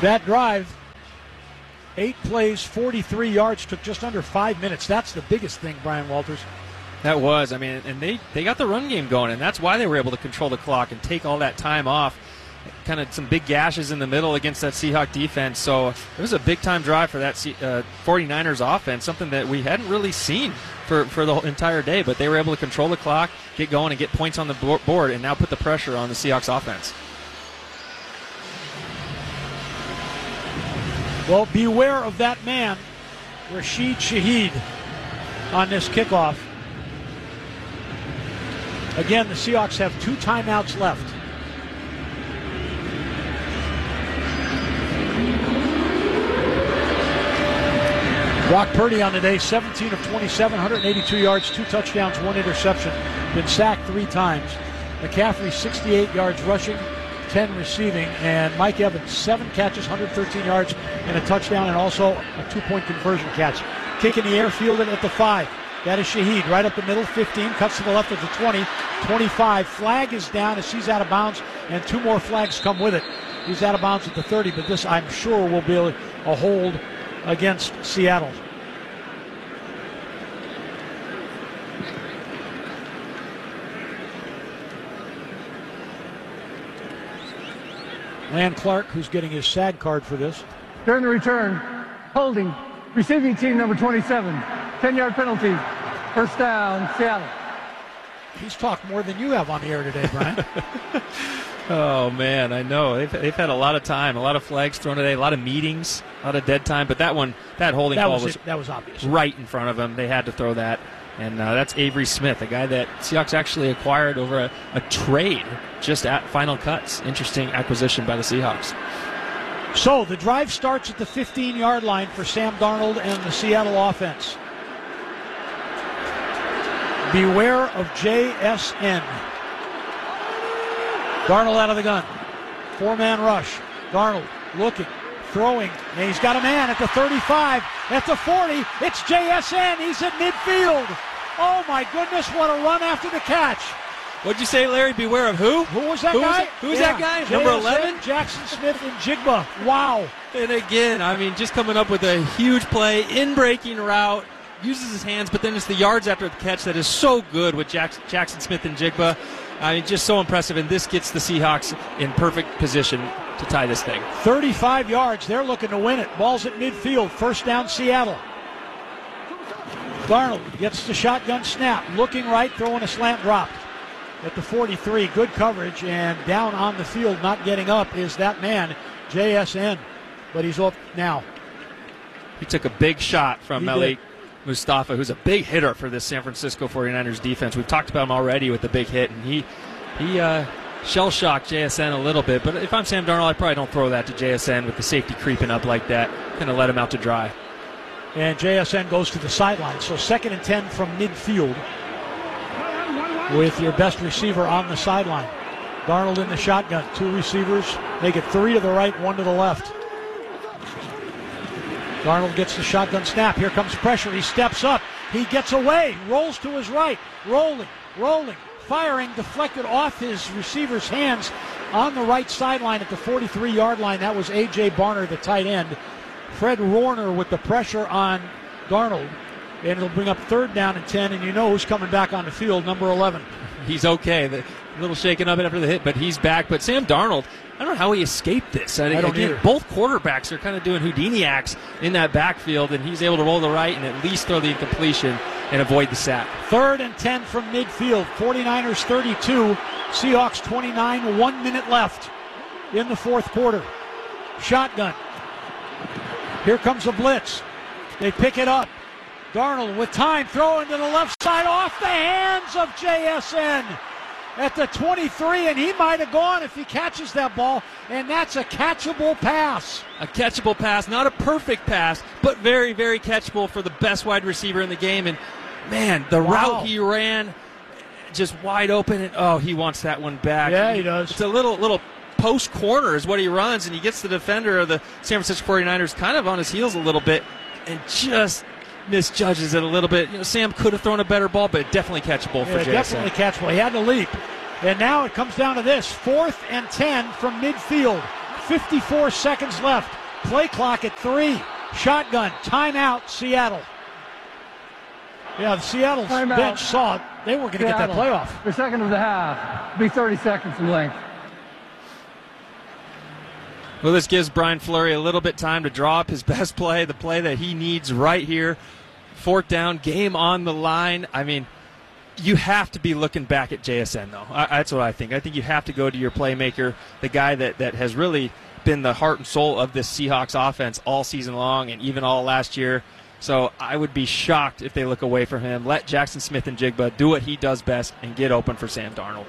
That drive, 8 plays, 43 yards, took just under 5 minutes. That's the biggest thing, Brian Walters. That was, and they got the run game going, and that's why they were able to control the clock and take all that time off. Kind of some big gashes in the middle against that Seahawk defense. So it was a big-time drive for that 49ers offense, something that we hadn't really seen for the whole entire day. But they were able to control the clock, get going, and get points on the board, and now put the pressure on the Seahawks offense. Well, beware of that man, Rashid Shaheed, on this kickoff. Again, the Seahawks have 2 timeouts left. Brock Purdy on the day, 17 of 27, 182 yards, 2 touchdowns, 1 interception. Been sacked 3 times. McCaffrey, 68 yards rushing, 10 receiving. And Mike Evans, 7 catches, 113 yards, and a touchdown, and also a 2-point conversion catch. Kick in the air, fielded at the 5. That is Shaheed, right up the middle, 15, cuts to the left at the 20, 25. Flag is down as he's out of bounds, and 2 more flags come with it. He's out of bounds at the 30, but this, I'm sure, will be a hold against Seattle. Land Clark, who's getting his SAG card for this. During the return, holding, receiving team number 27, 10-yard penalty, first down, Seattle. He's talked more than you have on the air today, Brian. Oh, man, I know. They've had a lot of time, a lot of flags thrown today, a lot of meetings, a lot of dead time. But that holding call was obvious. Right in front of them. They had to throw that. And that's Avery Smith, a guy that Seahawks actually acquired over a trade just at Final Cuts. Interesting acquisition by the Seahawks. So the drive starts at the 15-yard line for Sam Darnold and the Seattle offense. Beware of JSN. Darnold out of the gun. 4-man rush. Darnold looking, throwing, and he's got a man at the 35, at the 40. It's JSN. He's at midfield. Oh, my goodness, what a run after the catch. What'd you say, Larry? Beware of who? Who was that guy? Who's that guy? JSN, Number 11? Jackson Smith and Jigba. Wow. And again, just coming up with a huge play, in-breaking route, uses his hands, but then it's the yards after the catch that is so good with Jackson Smith and Jigba. Just so impressive, and this gets the Seahawks in perfect position to tie this thing. 35 yards. They're looking to win it. Ball's at midfield. First down, Seattle. Darnold gets the shotgun snap. Looking right, throwing a slant drop. At the 43, good coverage, and down on the field, not getting up, is that man, JSN. But he's up now. He took a big shot from Malik Mustafa, who's a big hitter for this San Francisco 49ers defense. We've talked about him already with the big hit, and he shell-shocked JSN a little bit. But if I'm Sam Darnold, I probably don't throw that to JSN with the safety creeping up like that. Kind of let him out to dry. And JSN goes to the sideline. So 2nd and 10 from midfield with your best receiver on the sideline. Darnold in the shotgun. 2 receivers. Make it 3 to the right, 1 to the left. Darnold gets the shotgun snap. Here comes pressure. He steps up. He gets away. Rolls to his right. Rolling. Firing. Deflected off his receiver's hands on the right sideline at the 43-yard line. That was A.J. Barner, the tight end. Fred Warner with the pressure on Darnold. And it'll bring up 3rd down and 10. And you know who's coming back on the field, number 11. He's okay. A little shaken up after the hit, but he's back. But Sam Darnold, I don't know how he escaped this. I don't either. Both quarterbacks are kind of doing Houdini acts in that backfield, and he's able to roll the right and at least throw the incompletion and avoid the sack. 3rd and 10 from midfield. 49ers 32, Seahawks 29, 1 minute left in the 4th quarter. Shotgun. Here comes a blitz. They pick it up. Darnold with time, throwing to the left side off the hands of JSN at the 23, and he might have gone if he catches that ball, and that's a catchable pass. A catchable pass, not a perfect pass, but very, very catchable for the best wide receiver in the game. And, man, the route he ran, just wide open, and, he wants that one back. Yeah, he does. It's a little post corner is what he runs, and he gets the defender of the San Francisco 49ers kind of on his heels a little bit and just misjudges it a little bit. Sam could have thrown a better ball, but definitely catchable for JSN. Definitely catchable. He had to leap. And now it comes down to this. 4th and 10 from midfield. 54 seconds left. Play clock at 3. Shotgun. Timeout, Seattle. Yeah, the Seattle bench saw it. They were going to get that playoff. The second of the half. Be 30 seconds in length. Well, this gives Brian Fleury a little bit time to draw up his best play, the play that he needs right here. 4th down, game on the line. I mean, you have to be looking back at JSN, though. That's what I think. I think you have to go to your playmaker, the guy that has really been the heart and soul of this Seahawks offense all season long and even all last year. So I would be shocked if they look away from him. Let Jackson Smith-Njigba do what he does best and get open for Sam Darnold.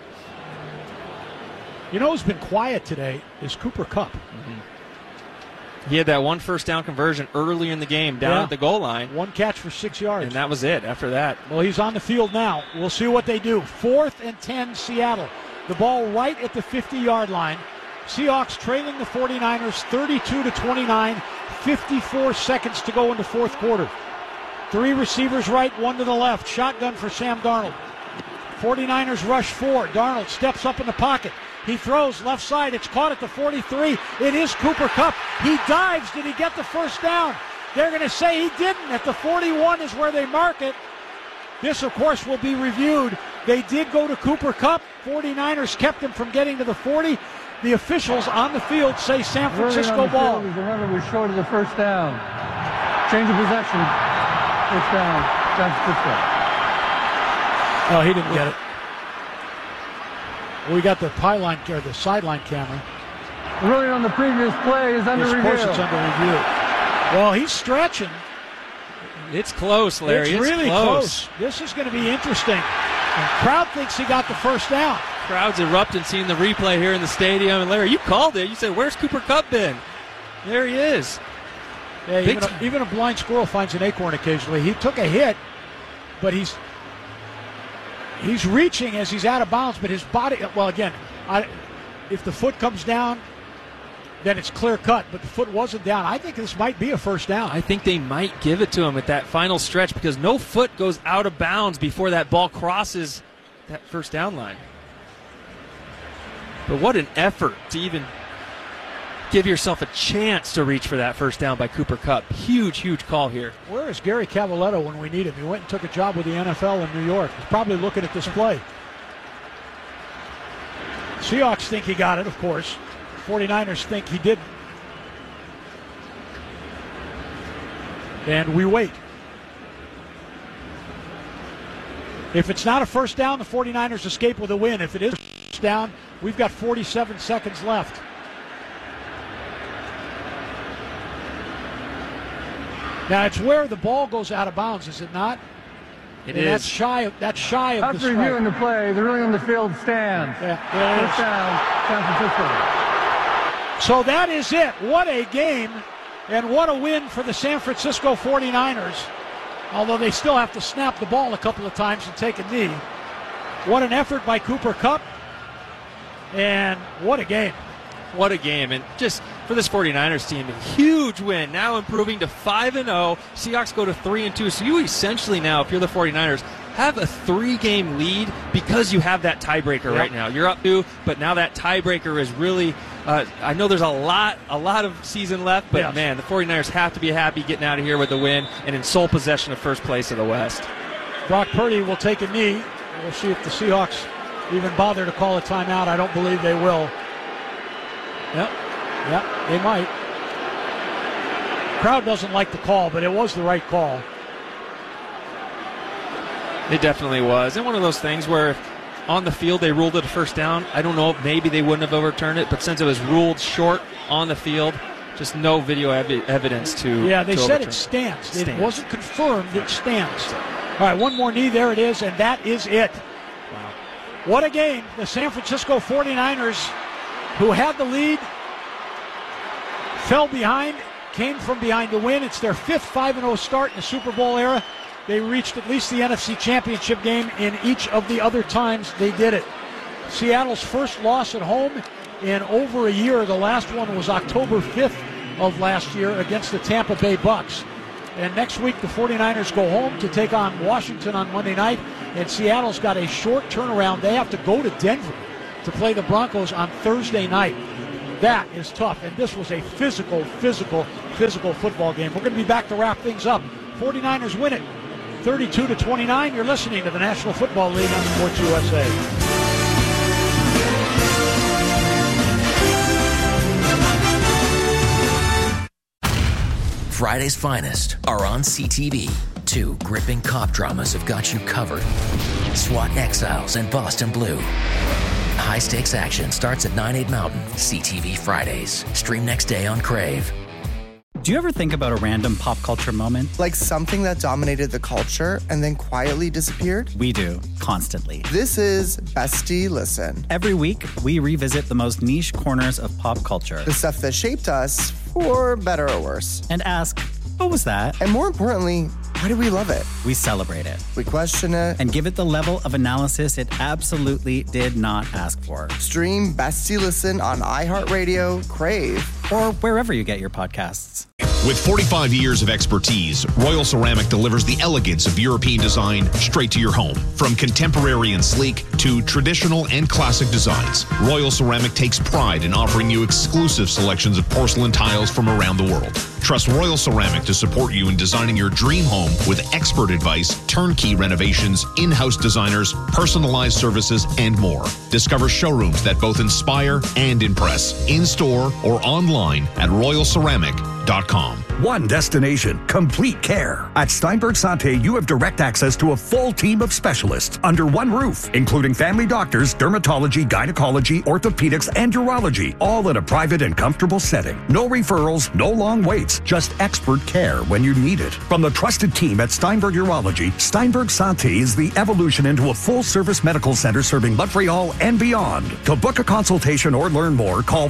You know who's been quiet today is Cooper Kupp. Mm-hmm. He had that one first down conversion early in the game down at the goal line. 1 catch for 6 yards. And that was it after that. Well, he's on the field now. We'll see what they do. 4th and 10, Seattle. The ball right at the 50-yard line. Seahawks trailing the 49ers 32-29. 54 seconds to go in the 4th quarter. 3 receivers right, 1 to the left. Shotgun for Sam Darnold. 49ers rush 4. Darnold steps up in the pocket. He throws left side. It's caught at the 43. It is Cooper Kupp. He dives. Did he get the first down? They're going to say he didn't. At the 41 is where they mark it. This, of course, will be reviewed. They did go to Cooper Kupp. 49ers kept him from getting to the 40. The officials on the field say San Francisco ball. Remember, we're short of the first down. Change of possession. First down. San Francisco. Oh, he didn't get it. We got the pylon or the sideline camera. The ruling on the previous play is under review. Of course, it's under review. Well, he's stretching. It's close, Larry. It's really close. This is going to be interesting. The crowd thinks he got the first down. Crowds erupting seeing the replay here in the stadium. And Larry, you called it. You said, "Where's Cooper Kupp been?" There he is. Yeah, even a blind squirrel finds an acorn occasionally. He took a hit, but he's reaching as he's out of bounds, but his body, well, again, if the foot comes down, then it's clear cut, but the foot wasn't down. I think this might be a first down. I think they might give it to him at that final stretch because no foot goes out of bounds before that ball crosses that first down line. But what an effort to even give yourself a chance to reach for that first down by Cooper Kupp. Huge, huge call here. Where is Gary Cavaletto when we need him? He went and took a job with the NFL in New York. He's probably looking at this play. Seahawks think he got it, of course. 49ers think he didn't. And we wait. If it's not a first down, the 49ers escape with a win. If it is a first down, we've got 47 seconds left. Now, it's where the ball goes out of bounds, is it not? It and is. That's shy of the strike. After reviewing the play, the ruling on the field stands. Yeah, first down, San Francisco. So that is it. What a game, and what a win for the San Francisco 49ers. Although they still have to snap the ball a couple of times and take a knee. What an effort by Cooper Kupp, and what a game. What a game. And just for this 49ers team, a huge win. Now improving to 5-0. Seahawks go to 3-2. So you essentially now, if you're the 49ers, have a 3-game lead because you have that tiebreaker right now. You're up 2, but now that tiebreaker is really, I know there's a lot of season left, but man, the 49ers have to be happy getting out of here with the win and in sole possession of first place of the West. Brock Purdy will take a knee. We'll see if the Seahawks even bother to call a timeout. I don't believe they will. Yep, they might. Crowd doesn't like the call, but it was the right call. It definitely was. And one of those things where if on the field they ruled it a first down, I don't know if maybe they wouldn't have overturned it, but since it was ruled short on the field, just no video evidence to Yeah, they said overturn. it stands. Stands. It wasn't confirmed, it stands. All right, one more knee, there it is, and that is it. Wow. What a game. The San Francisco 49ers, who had the lead, fell behind, came from behind to win. It's their 5th 5-0 start in the Super Bowl era. They reached at least the NFC Championship game in each of the other times they did it. Seattle's first loss at home in over a year. The last one was October 5th of last year against the Tampa Bay Bucks. And next week the 49ers go home to take on Washington on Monday night. And Seattle's got a short turnaround. They have to go to Denver to play the Broncos on Thursday night. That is tough, and this was a physical football game. We're going to be back to wrap things up. 49ers win it 32-29. You're listening to the National Football League on Sports USA. Friday's finest are on CTV. 2 gripping cop dramas have got you covered. SWAT Exiles and Boston Blue. High-stakes action starts at 9/8 Mountain. CTV Fridays. Stream next day on Crave. Do you ever think about a random pop culture moment? Like something that dominated the culture and then quietly disappeared? We do, constantly. This is Bestie Listen. Every week, we revisit the most niche corners of pop culture. The stuff that shaped us, for better or worse. And ask, what was that? And more importantly, why do we love it? We celebrate it. We question it. And give it the level of analysis it absolutely did not ask for. Stream Bestie Listen on iHeartRadio, Crave, or wherever you get your podcasts. With 45 years of expertise, Royal Ceramic delivers the elegance of European design straight to your home. From contemporary and sleek to traditional and classic designs, Royal Ceramic takes pride in offering you exclusive selections of porcelain tiles from around the world. Trust Royal Ceramic to support you in designing your dream home with expert advice, turnkey renovations, in-house designers, personalized services, and more. Discover showrooms that both inspire and impress, in-store or online at royalceramic.com. One destination, complete care. At Steinberg Santé, you have direct access to a full team of specialists under one roof, including family doctors, dermatology, gynecology, orthopedics, and urology, all in a private and comfortable setting. No referrals, no long waits, just expert care when you need it. From the trusted team at Steinberg Urology, Steinberg Santé is the evolution into a full-service medical center serving Montreal and beyond. To book a consultation or learn more, call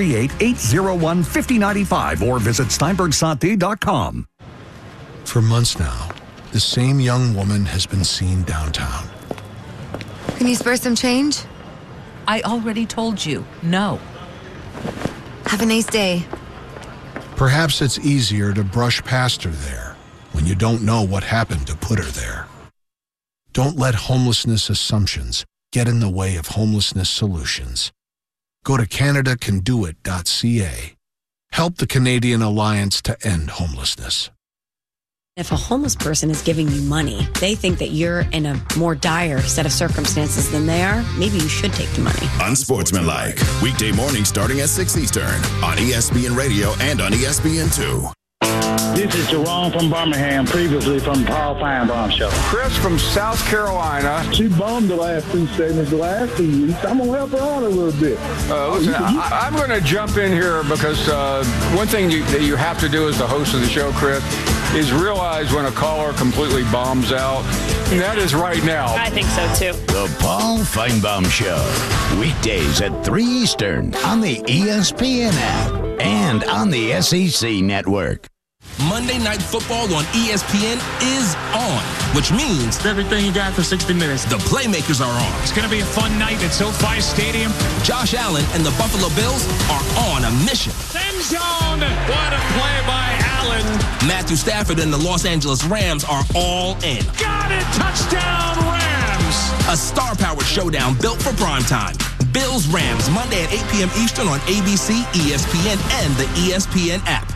438-801-5095 or visit SteinbergSanté.com. For months now, the same young woman has been seen downtown. Can you spare some change? I already told you, no. Have a nice day. Perhaps it's easier to brush past her there when you don't know what happened to put her there. Don't let homelessness assumptions get in the way of homelessness solutions. Go to CanadaCanDoIt.ca. Help the Canadian Alliance to End Homelessness. If a homeless person is giving you money, they think that you're in a more dire set of circumstances than they are, maybe you should take the money. Unsportsmanlike. Weekday morning starting at 6 Eastern on ESPN Radio and on ESPN2. This is Jerome from Birmingham, previously from the Paul Feinbaum Show. Chris from South Carolina. She bummed the last 2 segments, the last 2 weeks. I'm going to help her out a little bit. Listen, I'm going to jump in here because one thing that you have to do as the host of the show, Chris, is realize when a caller completely bombs out. And that is right now. I think so, too. The Paul Feinbaum Show. Weekdays at 3 Eastern on the ESPN app and on the SEC Network. Monday Night Football on ESPN is on, which means everything you got for 60 minutes. The playmakers are on. It's going to be a fun night at SoFi Stadium. Josh Allen and the Buffalo Bills are on a mission. End zone. What a play by Allen. Matthew Stafford and the Los Angeles Rams are all in. Got it. Touchdown Rams. A star-powered showdown built for primetime. Bills-Rams, Monday at 8 p.m. Eastern on ABC, ESPN, and the ESPN app.